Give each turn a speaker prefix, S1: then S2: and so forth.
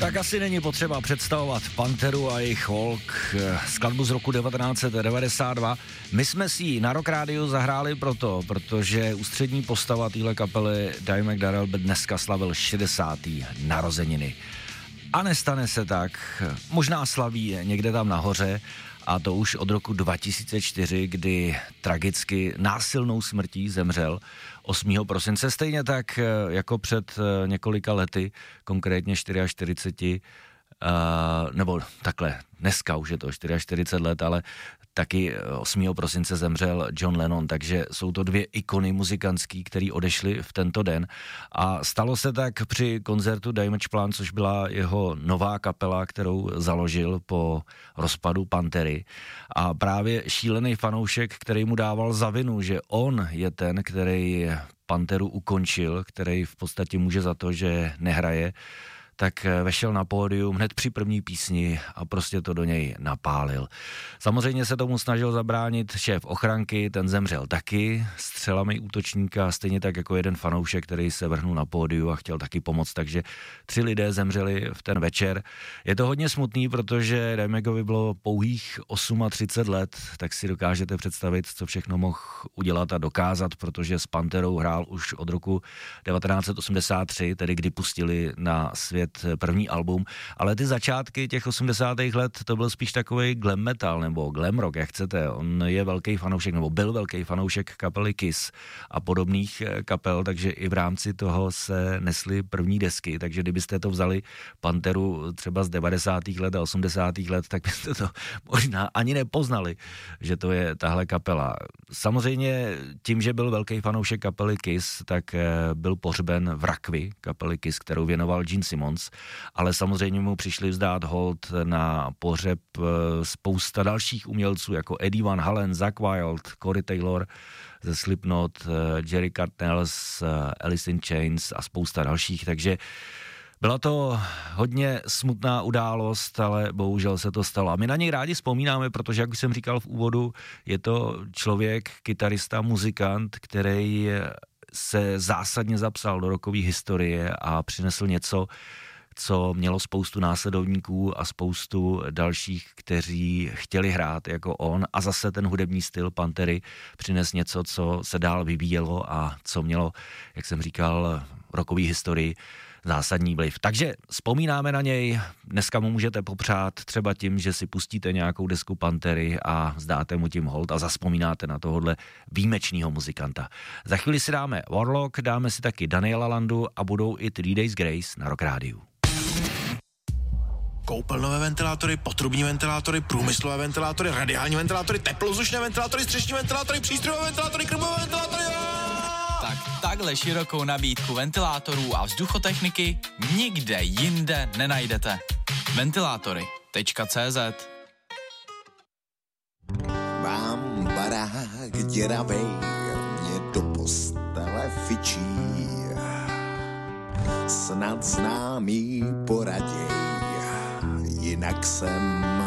S1: Tak asi není potřeba představovat Panteru a jejich Walk, skladbu z roku 1992. My jsme si ji na Rock Rádiu zahráli protože ústřední postava téhle kapely Dimebag Darrell by dneska slavil 60. narozeniny. A nestane se tak, možná slaví někde tam nahoře, a to už od roku 2004, kdy tragicky násilnou smrtí zemřel 8. prosince, stejně tak jako před několika lety, konkrétně 44, nebo takhle, dneska už je to 44 let, ale taky 8. prosince zemřel John Lennon, takže jsou to dvě ikony muzikantský, který odešly v tento den. A stalo se tak při koncertu Damage Plan, což byla jeho nová kapela, kterou založil po rozpadu Pantery. A právě šílený fanoušek, který mu dával za vinu, že on je ten, který Panteru ukončil, který v podstatě může za to, že nehraje, tak vešel na pódium hned při první písni a prostě to do něj napálil. Samozřejmě se tomu snažil zabránit šéf ochranky, ten zemřel taky střelami útočníka, stejně tak jako jeden fanoušek, který se vrhnul na pódiu a chtěl taky pomoct, takže 3 lidé zemřeli v ten večer. Je to hodně smutný, protože Dimebagovi bylo pouhých 38 let, tak si dokážete představit, co všechno mohl udělat a dokázat, protože s Panterou hrál už od roku 1983, tedy kdy pustili na svět první album, ale ty začátky těch 80. let to byl spíš takovej glam metal nebo glam rock, jak chcete. On je velký fanoušek, nebo byl velký fanoušek kapely Kiss a podobných kapel, takže i v rámci toho se nesly první desky, takže kdybyste to vzali Panteru třeba z 90. let a 80. let, tak byste to možná ani nepoznali, že to je tahle kapela. Samozřejmě tím, že byl velký fanoušek kapely Kiss, tak byl pohřben v rakvi kapely Kiss, kterou věnoval Gene Simmons, ale samozřejmě mu přišli vzdát hold na pohřeb spousta dalších umělců, jako Eddie Van Halen, Zakk Wylde, Corey Taylor ze Slipknot, Jerry Cartnell, Alice in Chains a spousta dalších, takže byla to hodně smutná událost, ale bohužel se to stalo. A my na něj rádi vzpomínáme, protože, jak už jsem říkal v úvodu, je to člověk, kytarista, muzikant, který se zásadně zapsal do rockové historie a přinesl něco, co mělo spoustu následovníků a spoustu dalších, kteří chtěli hrát jako on, a zase ten hudební styl Pantery přines něco, co se dál vyvíjelo a co mělo, jak jsem říkal, rockové historii zásadní vliv. Takže vzpomínáme na něj, dneska mu můžete popřát třeba tím, že si pustíte nějakou desku Pantery a zdáte mu tím hold a zazpomínáte na tohodle výjimečného muzikanta. Za chvíli si dáme Warlock, dáme si taky Daniela Landu a budou i 3 Days Grace na Rock Rádiu.
S2: Koupelnové ventilátory, potrubní ventilátory, průmyslové ventilátory, radiální ventilátory, teplovzdušné ventilátory, střešní ventilátory, přístrojové ventilátory, krmové ventilátory.
S3: Tak takhle širokou nabídku ventilátorů a vzduchotechniky nikde jinde nenajdete. Ventilátory.cz.
S4: Mám barák děravej, mě do postele fičí. Snad známý poraděj, jinak jsem